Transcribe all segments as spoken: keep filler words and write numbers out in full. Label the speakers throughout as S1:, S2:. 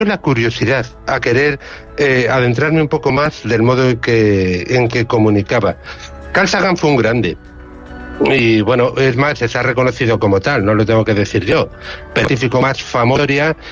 S1: la curiosidad a querer eh, adentrarme un poco más del modo en que, en que comunicaba. Carl Sagan fue un grande. Y bueno, es más, se ha reconocido como tal, no lo tengo que decir yo. Pero el científico más famoso,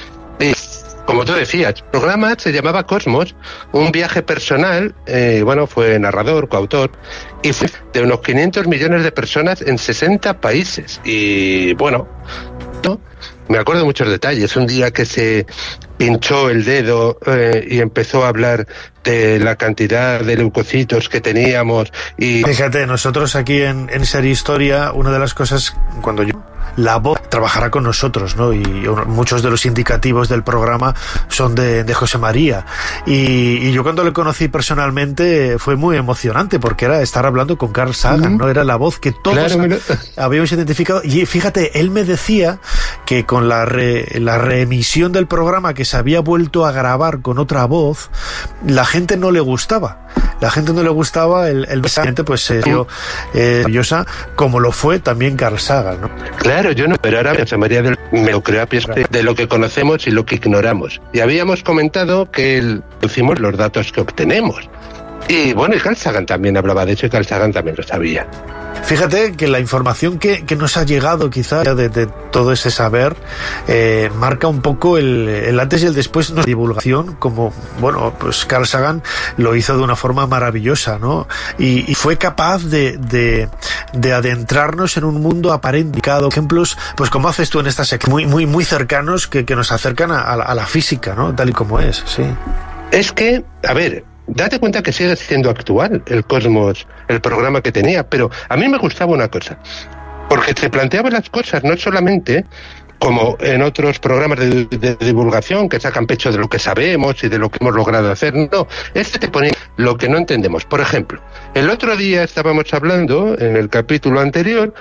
S1: y, como tú decías, el programa se llamaba Cosmos, un viaje personal, eh, bueno, fue narrador, coautor, y fue de unos quinientos millones de personas en sesenta países. Y bueno, ¿no? Me acuerdo de muchos detalles. Un día que se pinchó el dedo eh, y empezó a hablar de la cantidad de leucocitos que teníamos. Y
S2: fíjate, nosotros aquí en, en Serie Historia, una de las cosas, cuando yo la voz trabajará con nosotros, ¿no? Y muchos de los indicativos del programa son de, de José María. Y, y yo cuando le conocí personalmente fue muy emocionante porque era estar hablando con Carl Sagan, ¿no? Era la voz que todos
S1: claro,
S2: ha, habíamos identificado. Y fíjate, él me decía que con la, re, la reemisión del programa que se había vuelto a grabar con otra voz, la gente no le gustaba. La gente no le gustaba el, el presidente, pues se dio eh, maravillosa, como lo fue también Carl Sagan, ¿no?
S1: Claro, yo no, pero ahora José María del me lo creo a pies de lo que conocemos y lo que ignoramos. Y habíamos comentado que decimos los datos que obtenemos. Y bueno, y Carl Sagan también hablaba de eso y Carl Sagan también lo sabía.
S2: Fíjate que la información que, que nos ha llegado quizá de, de todo ese saber eh, marca un poco el, el antes y el después de nuestra divulgación, como, bueno, pues Carl Sagan lo hizo de una forma maravillosa, ¿no? Y, y fue capaz de, de, de adentrarnos en un mundo aparente. Ejemplos, pues como haces tú en esta sección, muy, muy, muy cercanos que, que nos acercan a, a la física, ¿no? Tal y como es, sí.
S1: Es que, a ver, date cuenta que sigue siendo actual el Cosmos, el programa que tenía, pero a mí me gustaba una cosa, porque te planteaba las cosas no solamente como en otros programas de, de divulgación que sacan pecho de lo que sabemos y de lo que hemos logrado hacer, no, este te ponía lo que no entendemos. Por ejemplo, el otro día estábamos hablando, en el capítulo anterior,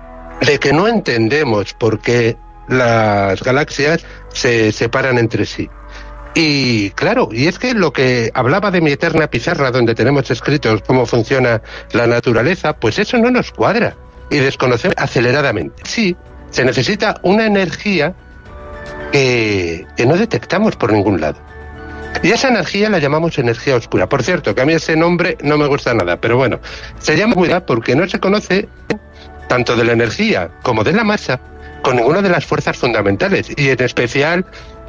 S1: de que no entendemos por qué las galaxias se separan entre sí. Y claro, y es que lo que hablaba de mi eterna pizarra, donde tenemos escritos cómo funciona la naturaleza, pues eso no nos cuadra y desconocemos aceleradamente. Sí, se necesita una energía que, que no detectamos por ningún lado. Y esa energía la llamamos energía oscura. Por cierto, que a mí ese nombre no me gusta nada, pero bueno, se llama oscura porque no se conoce tanto de la energía como de la masa con ninguna de las fuerzas fundamentales, y en especial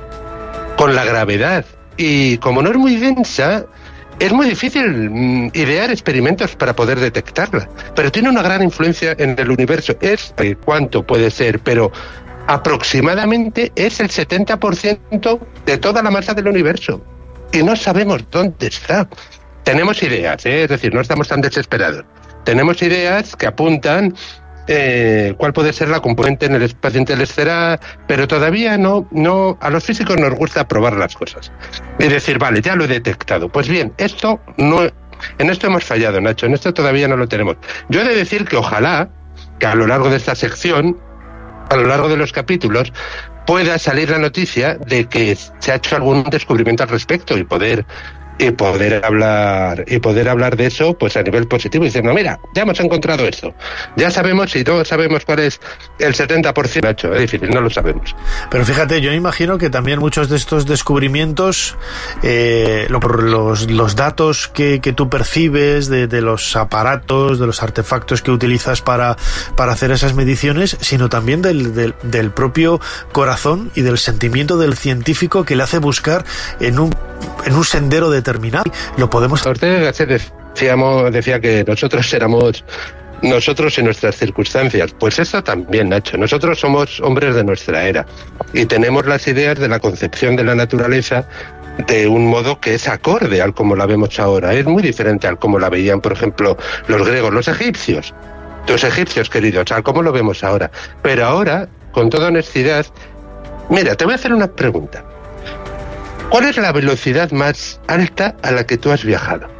S1: con la gravedad. Y como no es muy densa, es muy difícil mm, idear experimentos para poder detectarla. Pero tiene una gran influencia en el universo. Es eh, cuánto puede ser, pero aproximadamente es el setenta por ciento de toda la masa del universo. Y no sabemos dónde está. Tenemos ideas, ¿eh? Es decir, no estamos tan desesperados. Tenemos ideas que apuntan Eh, cuál puede ser la componente en el espacio interestelar, pero todavía no, no, a los físicos nos gusta probar las cosas y decir, vale, ya lo he detectado. Pues bien, esto no, en esto hemos fallado, Nacho, en esto todavía no lo tenemos. Yo he de decir que ojalá que a lo largo de esta sección, a lo largo de los capítulos, pueda salir la noticia de que se ha hecho algún descubrimiento al respecto y poder y poder hablar y poder hablar de eso pues a nivel positivo y decir, no, mira, ya hemos encontrado esto, ya sabemos, y no sabemos cuál es el setenta por ciento, Nacho, es difícil, no lo sabemos.
S2: Pero fíjate, yo imagino que también muchos de estos descubrimientos, eh, lo, por los, los datos que, que tú percibes de, de los aparatos, de los artefactos que utilizas para, para hacer esas mediciones, sino también del, del, del propio corazón y del sentimiento del científico que le hace buscar en un, en un sendero de terminal, lo podemos...
S1: Ortega decíamos, decía que nosotros éramos nosotros y nuestras circunstancias. Pues eso también, Nacho. Nosotros somos hombres de nuestra era y tenemos las ideas de la concepción de la naturaleza de un modo que es acorde al como la vemos ahora. Es muy diferente al como la veían, por ejemplo, los griegos, los egipcios. Los egipcios, queridos, al cómo lo vemos ahora. Pero ahora, con toda honestidad, mira, te voy a hacer una pregunta. ¿Cuál es la velocidad más alta a la que tú has viajado?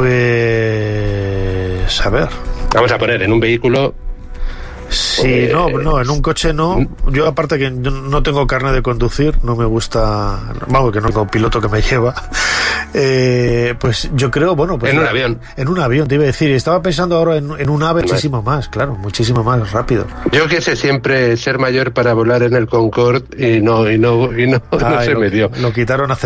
S2: Pues... a ver...
S1: Vamos a poner en un vehículo...
S2: Sí,
S1: pues,
S2: no, no, en un coche no. Yo aparte que no tengo carnet de conducir, no me gusta... Vamos, que no tengo piloto que me lleva. Eh, pues yo creo, bueno, pues
S1: en un avión.
S2: En un avión, te iba a decir. Estaba pensando ahora en, en un ave muchísimo más, claro, muchísimo más rápido.
S1: Yo quise siempre ser mayor para volar en el Concorde y no, y no, y no,
S2: Ay,
S1: no se
S2: lo,
S1: me dio.
S2: Lo quitaron hace